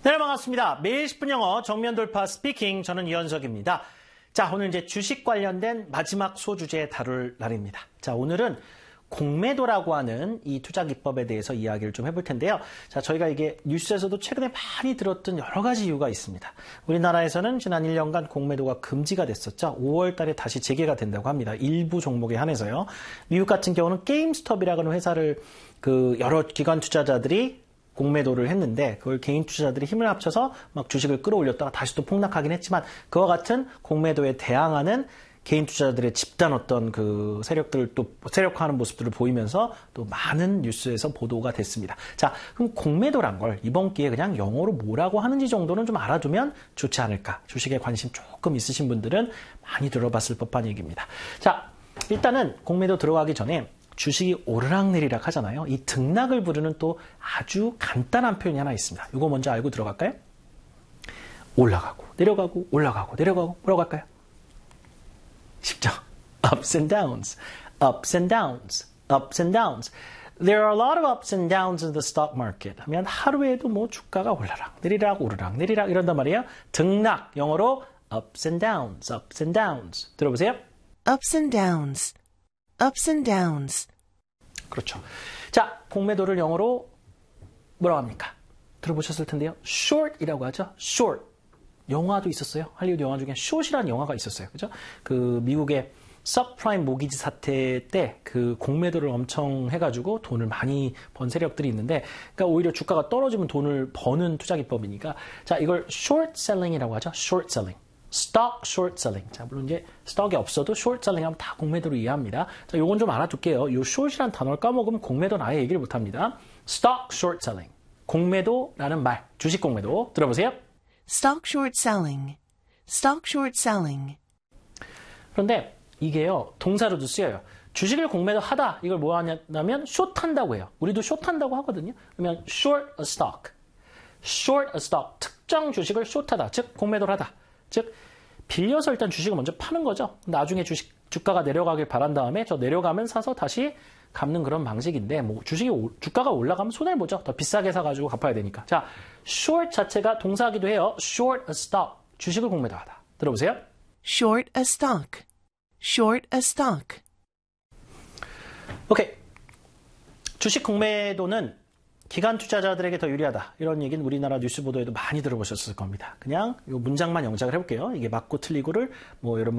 네, 반갑습니다. 매일 10분 영어 정면 돌파 스피킹. 저는 이현석입니다. 자, 오늘 이제 주식 관련된 마지막 소주제 다룰 날입니다. 자, 오늘은 공매도라고 하는 이 투자 기법에 대해서 이야기를 좀 해볼 텐데요. 자, 저희가 이게 뉴스에서도 최근에 많이 들었던 여러 가지 이유가 있습니다. 우리나라에서는 지난 1년간 공매도가 금지가 됐었죠. 5월 달에 다시 재개가 된다고 합니다. 일부 종목에 한해서요. 미국 같은 경우는 게임스톱이라고 하는 회사를 여러 기관 투자자들이 공매도를 했는데 그걸 개인 투자자들이 힘을 합쳐서 막 주식을 끌어올렸다가 다시 또 폭락하긴 했지만 그와 같은 공매도에 대항하는 개인 투자자들의 집단 어떤 그 세력들을 또 세력화하는 모습들을 보이면서 또 많은 뉴스에서 보도가 됐습니다. 자, 그럼 공매도란 걸 이번 기회에 그냥 영어로 뭐라고 하는지 정도는 좀 알아두면 좋지 않을까. 주식에 관심 조금 있으신 분들은 많이 들어봤을 법한 얘기입니다. 자, 일단은 공매도 들어가기 전에 주식이 오르락내리락 하잖아요. 이 등락을 부르는 또 아주 간단한 표현이 하나 있습니다. 이거 먼저 알고 들어갈까요? 올라가고 내려가고 올라가고 내려가고 뭐라고 할까요? 쉽죠? Ups and downs, ups and downs, ups and downs. There are a lot of ups and downs in the stock market. 하면 하루에도 뭐 주가가 올라락 내리락 오르락 내리락 이런단 말이에요. 등락, 영어로 ups and downs, ups and downs. 들어보세요. Ups and downs. Ups and downs. 그렇죠. 자, 공매도를 영어로 뭐라고 합니까? 들어보셨을 텐데요. short이라고 하죠. short. 영화도 있었어요. 할리우드 영화 중에 short이라는 영화가 있었어요. 그죠? 그 미국의 서프라임 모기지 사태 때 그 공매도를 엄청 해가지고 돈을 많이 번 세력들이 있는데, 그러니까 오히려 주가가 떨어지면 돈을 버는 투자 기법이니까, 자, 이걸 short selling이라고 하죠. short selling. stock short selling. 자, 물론 이제 스톡이 없어도 short selling 하면 다 공매도로 이해합니다. 자, 요건 좀 알아둘게요. 요 short이라는 단어를 까먹으면 공매도는 아예 얘기를 못 합니다. stock short selling. 공매도라는 말, 주식 공매도 들어보세요. Stock short selling. Stock short selling. 그런데 이게요, 동사로도 쓰여요. 주식을 공매도 하다. 이걸 뭐 하냐면 short한다고 해요. 우리도 short한다고 하거든요. 그러면 short a stock. short a stock. 특정 주식을 short하다. 즉 공매도를 하다. 즉 빌려서 일단 주식을 먼저 파는 거죠. 나중에 주가가 내려가길 바란 다음에 저 내려가면 사서 다시 갚는 그런 방식인데, 뭐 주가가 올라가면 손해를 보죠. 더 비싸게 사가지고 갚아야 되니까. 자, short 자체가 동사기도 해요. short a stock. 주식을 공매도하다. 들어보세요. Short a stock. Short a stock. 오케이. 주식 공매도는 기관 투자자들에게 더 유리하다. 이런 얘기는 우리나라 뉴스 보도에도 많이 들어보셨을 겁니다. 그냥 이 문장만 영작을 해볼게요. 이게 맞고 틀리고를 뭐 여러분